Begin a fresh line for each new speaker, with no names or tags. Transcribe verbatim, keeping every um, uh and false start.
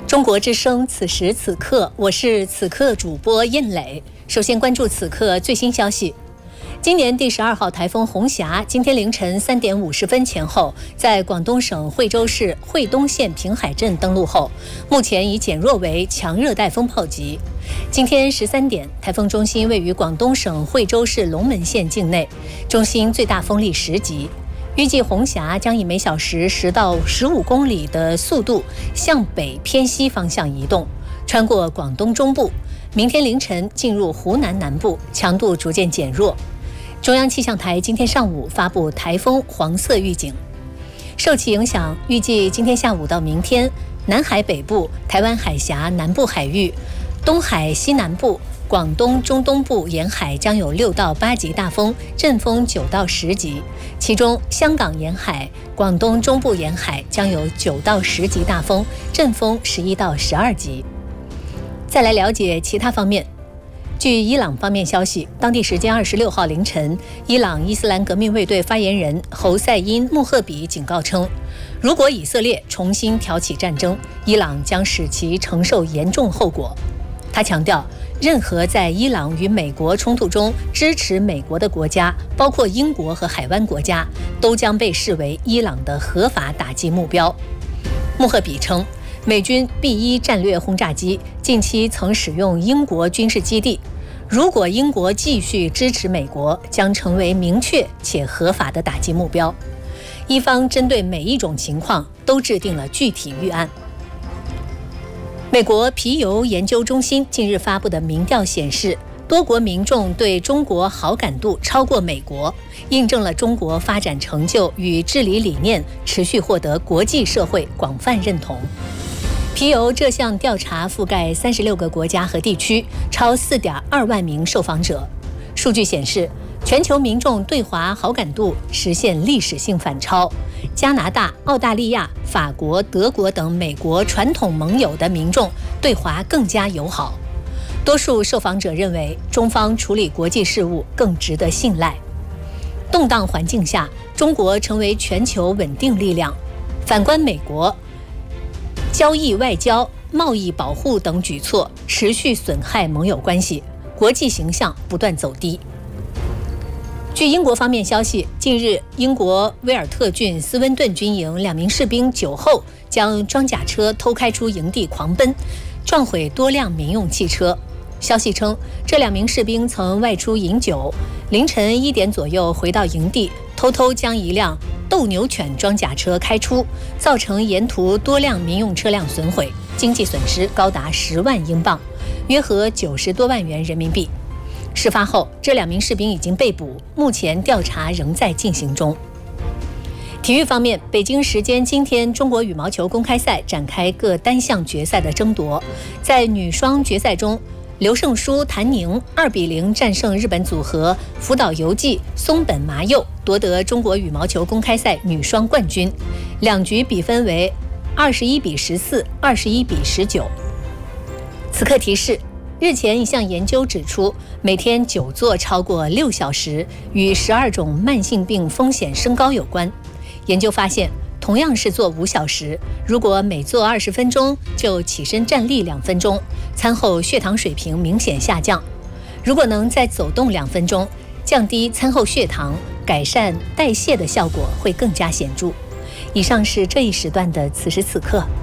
中国之声，此时此刻，我是此刻主播燕磊。首先关注此刻最新消息。今年第十二号台风红霞今天凌晨三点五十分前后，在广东省惠州市惠东县平海镇登陆后，目前已减弱为强热带风暴级。今天十三点，台风中心位于广东省惠州市龙门县境内，中心最大风力十级。预计红霞将以每小时十到十五公里的速度向北偏西方向移动，穿过广东中部，明天凌晨进入湖南南部，强度逐渐减弱。中央气象台今天上午发布台风黄色预警。受其影响，预计今天下午到明天，南海北部、台湾海峡南部海域、东海西南部、广东中东部沿海将有六到八级大风，阵风九到十级，其中香港沿海、广东中部沿海将有九到十级大风，阵风十一到十二级。再来了解其他方面。据伊朗方面消息，当地时间二十六号凌晨，伊朗伊斯兰革命卫队发言人侯赛因·穆赫比警告称，如果以色列重新挑起战争，伊朗将使其承受严重后果。他强调，任何在伊朗与美国冲突中支持美国的国家，包括英国和海湾国家，都将被视为伊朗的合法打击目标。穆赫比称，美军 B 一 战略轰炸机近期曾使用英国军事基地，如果英国继续支持美国，将成为明确且合法的打击目标。一方针对每一种情况都制定了具体预案。美国皮尤研究中心近日发布的民调显示，多国民众对中国好感度超过美国，印证了中国发展成就与治理理念持续获得国际社会广泛认同。皮尤这项调查覆盖三十六个国家和地区，超 四点二万名受访者。数据显示，全球民众对华好感度实现历史性反超，加拿大、澳大利亚、法国、德国等美国传统盟友的民众对华更加友好。多数受访者认为，中方处理国际事务更值得信赖。动荡环境下，中国成为全球稳定力量。反观美国，交易外交、贸易保护等举措持续损害盟友关系，国际形象不断走低。据英国方面消息，近日英国威尔特郡斯温顿军营两名士兵酒后将装甲车偷开出营地狂奔，撞毁多辆民用汽车。消息称，这两名士兵曾外出饮酒，凌晨一点左右回到营地，偷偷将一辆斗牛犬装甲车开出，造成沿途多辆民用车辆损毁，经济损失高达十万英镑，约合九十多万元人民币。事发后，这两名士兵已经被捕，目前调查仍在进行中。体育方面，北京时间今天，中国羽毛球公开赛展开各单项决赛的争夺。在女双决赛中，刘胜书、谭宁二比零战胜日本组合福岛由纪、松本麻佑，夺得中国羽毛球公开赛女双冠军。两局比分为二十一比十四、二十一比十九。此刻提示：日前一项研究指出，每天久坐超过六小时与十二种慢性病风险升高有关。研究发现，同样是坐五小时，如果每坐二十分钟就起身站立两分钟，餐后血糖水平明显下降；如果能再走动两分钟，降低餐后血糖，改善代谢的效果会更加显著。以上是这一时段的此时此刻。